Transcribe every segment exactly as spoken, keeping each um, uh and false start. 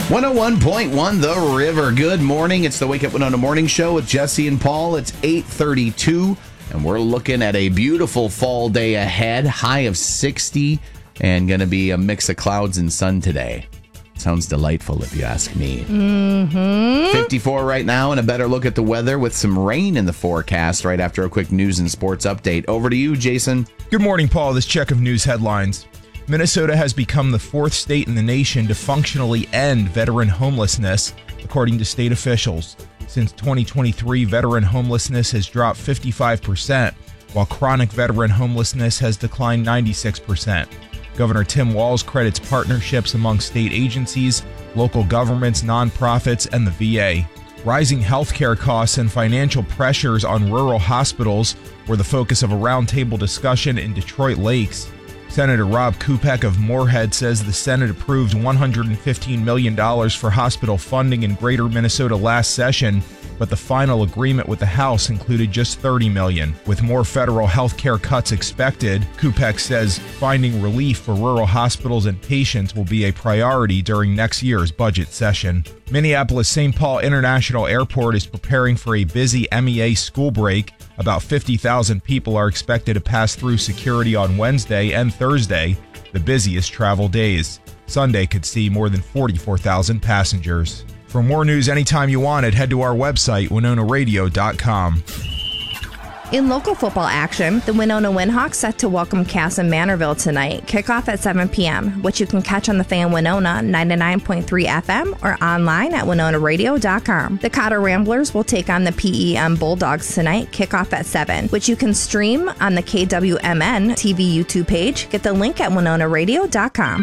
one oh one point one The River. Good morning. It's the Wake Up Winona Morning Show with Jesse and Paul. It's eight thirty-two, and we're looking at a beautiful fall day ahead. High of sixty, and going to be a mix of clouds and sun today. Sounds delightful if you ask me. Mm-hmm. fifty-four right now, and a better look at the weather with some rain in the forecast right after a quick news and sports update. Over to you, Jason. Good morning, Paul. This check of news headlines. Minnesota has become the fourth state in the nation to functionally end veteran homelessness, according to state officials. Since twenty twenty-three, veteran homelessness has dropped fifty-five percent, while chronic veteran homelessness has declined ninety-six percent. Governor Tim Walz credits partnerships among state agencies, local governments, nonprofits, and the V A. Rising healthcare costs and financial pressures on rural hospitals were the focus of a roundtable discussion in Detroit Lakes. Senator Rob Kupek of Moorhead says the Senate approved one hundred fifteen million dollars for hospital funding in Greater Minnesota last session, but the final agreement with the House included just thirty million dollars. With more federal health care cuts expected, Kupek says finding relief for rural hospitals and patients will be a priority during next year's budget session. Minneapolis-Saint Paul International Airport is preparing for a busy M E A school break. About fifty thousand people are expected to pass through security on Wednesday and Thursday, the busiest travel days. Sunday could see more than forty-four thousand passengers. For more news anytime you want it, head to our website, winona radio dot com. In local football action, the Winona Windhawks set to welcome Cass and Manorville tonight. Kickoff at seven p.m., which you can catch on the Fan Winona ninety-nine point three F M or online at winona radio dot com. The Cotter Ramblers will take on the P E M Bulldogs tonight. Kickoff at seven, which you can stream on the K W M N T V YouTube page. Get the link at winona radio dot com.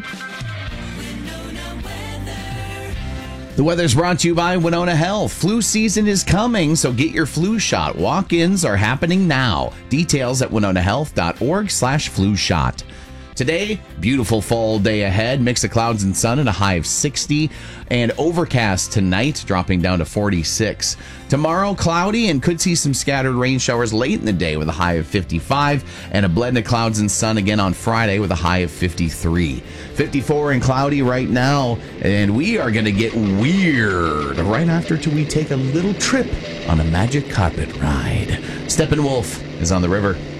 The weather's brought to you by Winona Health. Flu season is coming, so get your flu shot. Walk-ins are happening now. Details at winona health dot org slash flu shot. Today, beautiful fall day ahead. Mix of clouds and sun and a high of sixty. And overcast tonight, dropping down to forty-six. Tomorrow, cloudy and could see some scattered rain showers late in the day with a high of fifty-five. And a blend of clouds and sun again on Friday with a high of fifty-three. fifty-four and cloudy right now. And we are going to get weird right after till we take a little trip on a magic carpet ride. Steppenwolf is on the river.